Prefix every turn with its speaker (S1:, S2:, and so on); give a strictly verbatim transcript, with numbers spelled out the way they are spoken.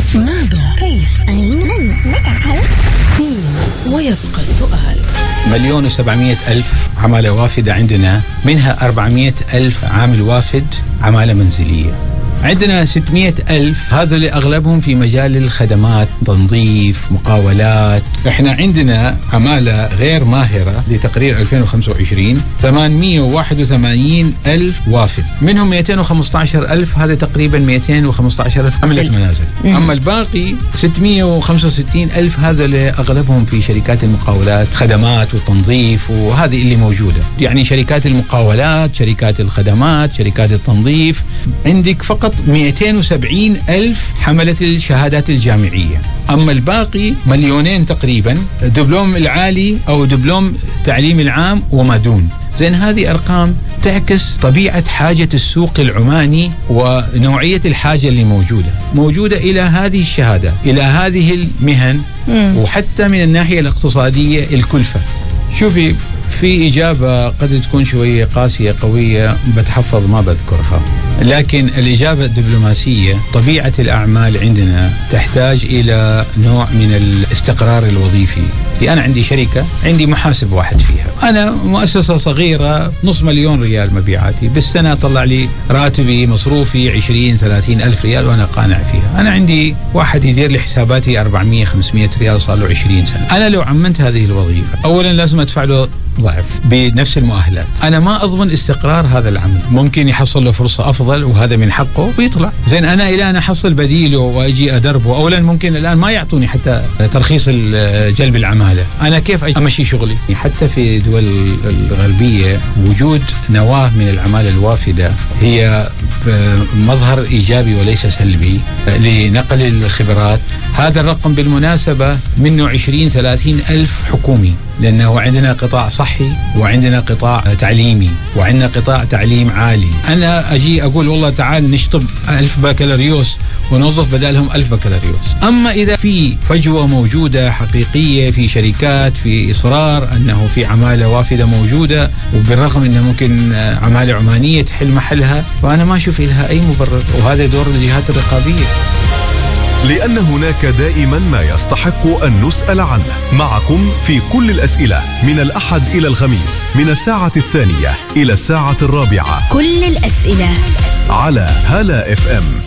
S1: ماذا؟ كيف؟
S2: أين؟ من؟ متى؟
S1: سين. ويبقى السؤال.
S3: مليون وسبعمائة ألف عمالة وافدة عندنا، منها أربعمائة ألف عامل وافد عمالة منزلية. عندنا ستمائة ألف، هذا اللي أغلبهم في مجال الخدمات، تنظيف، مقاولات. إحنا عندنا عمالة غير ماهرة لتقرير ألفين وخمسة وعشرين ثمانمائة وواحد وثمانين ألف وافد، منهم مئتين وخمسة عشر ألف، هذا تقريبا مئتين وخمسة عشر ألف عملة منازل. أما الباقي ستمائة وخمسة وستين ألف، هذا اللي أغلبهم في شركات المقاولات، خدمات وتنظيف، وهذه اللي موجودة. يعني شركات المقاولات، شركات الخدمات، شركات التنظيف. عندك فقط مئتين وسبعين ألف حملة الشهادات الجامعية. أما الباقي مليونين تقريبا دبلوم العالي أو دبلوم تعليم العام وما دون. زين، هذه أرقام تعكس طبيعة حاجة السوق العماني ونوعية الحاجة اللي موجودة موجودة إلى هذه الشهادة، إلى هذه المهن، وحتى من الناحية الاقتصادية الكلفة. شوفي، في إجابة قد تكون شوية قاسية قوية، بتحفظ ما بذكرها، لكن الإجابة الدبلوماسية طبيعة الأعمال عندنا تحتاج إلى نوع من الاستقرار الوظيفي. أنا عندي شركة، عندي محاسب واحد فيها، أنا مؤسسة صغيرة، نص مليون ريال مبيعاتي بالسنة، طلع لي راتبي مصروفي عشرين ثلاثين ألف ريال وأنا قانع فيها. أنا عندي واحد يدير لي حساباتي أربعمائة خمسمائة ريال صار له عشرين سنة. أنا لو عممت هذه الوظيفة، أولا لازم أدفع له ضعف بنفس المؤهلات. أنا ما أضمن استقرار هذا العمل، ممكن يحصل له فرصة أفضل وهذا من حقه ويطلع. زين، أنا إلى أن أحصل بديله وأجي أدربه، أولا ممكن الآن ما يعطوني حتى ترخيص جلب العمالة، أنا كيف أمشي شغلي؟ حتى في دول الغربية وجود نواة من العمالة الوافدة هي مظهر إيجابي وليس سلبي لنقل الخبرات. هذا الرقم بالمناسبة منه عشرين ثلاثين ألف حكومي، لأنه عندنا قطاع صحي وعندنا قطاع تعليمي وعندنا قطاع تعليم عالي. أنا أجي أقول والله تعال نشطب ألف بكالوريوس ونوظف بدالهم ألف بكالوريوس. أما إذا في فجوة موجودة حقيقية في شركات، في إصرار أنه في عمالة وافدة موجودة، وبالرغم أنه ممكن عمالة عمانية تحل محلها، وأنا ما أشوف لها أي مبرر، وهذا دور الجهات الرقابية.
S4: لأن هناك دائما ما يستحق أن نسأل عنه. معكم في كل الأسئلة من الأحد إلى الخميس من الساعة الثانية إلى الساعة الرابعة.
S2: كل الأسئلة
S4: على هلا إف إم.